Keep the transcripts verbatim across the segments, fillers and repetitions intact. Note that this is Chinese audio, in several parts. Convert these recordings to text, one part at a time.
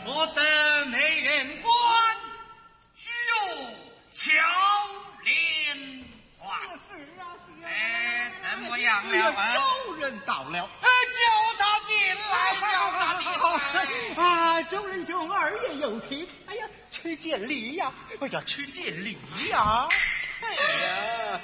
我等没人管，须有巧莲花。 是啊，是啊。 哎，怎么样了？啊， 周人到了。 哎，叫他进来，叫他进来。 啊，周仁兄，二爷有请。哎呀，去见礼呀！哎呀，去见礼呀！哎呀。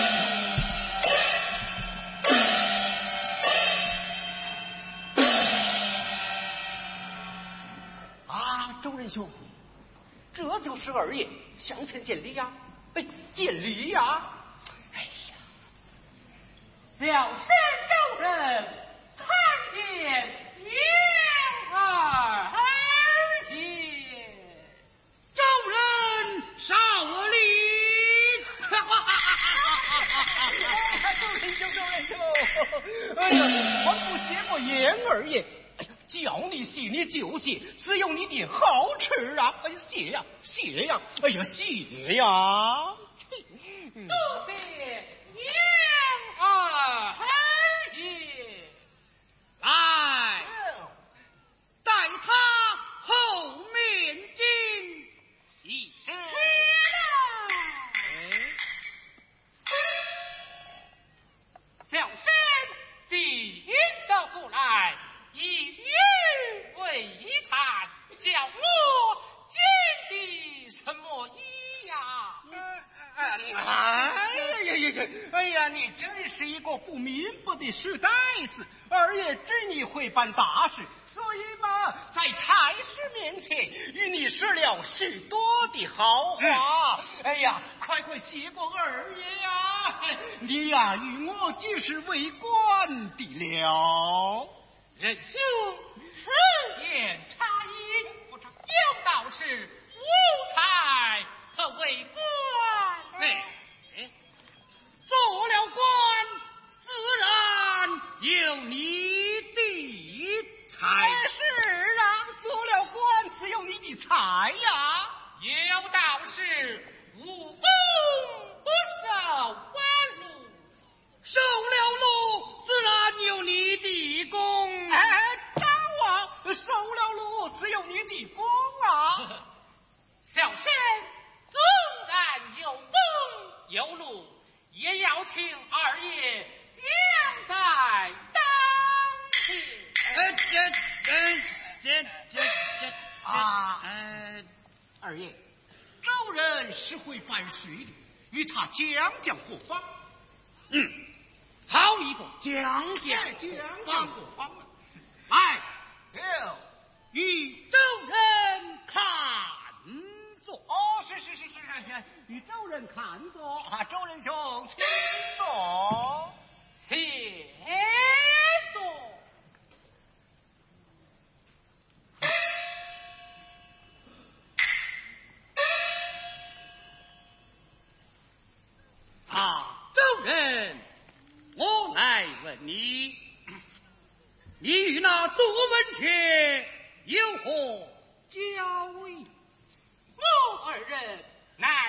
啊，周仁兄，这就是二爷向前见礼呀！哎，见礼呀！哎呀， 小生周人参见元二爷。 周人少礼。 周仁兄，周仁兄，哎呀，我不谢过言二爷。哎呀，叫你谢你就谢，只有你的好吃啊！哎呀，谢呀，谢呀！哎呀，谢呀！ 多谢元二爷。 来，待他后面进。一是。 小生幸运的福来，以玉为一餐，叫我见的什么意呀？ 哎呀呀呀！哎呀，你真是一个不明白的书呆子。二爷知你会办大事，所以嘛，在太师面前与你说了许多的好话。嗯、哎呀，快快谢过二爷呀！你呀，与我就是为官的了。 仁兄，此言差矣，有道是无才可为官。 哎，做了官，自然有你的才。 是啊，做了官，自有你的才呀。 有道是无功不受官禄， 受了禄，自然有你的功。 哎，招啊，受了禄，只有你的功啊。 小生纵然有功有禄，也要请二爷将在当天。 呃，这这这这这啊， 呃， 二爷，周人是会办事的，与他讲讲何方？ 嗯，好一个讲讲讲讲何方啊？ 来， 有与周人看座。 哦，是是是是是，与周人看座啊，周仁兄，请坐。 谢座。 啊，周人，我来问你，你与那杜文却有何交易？ 我二人乃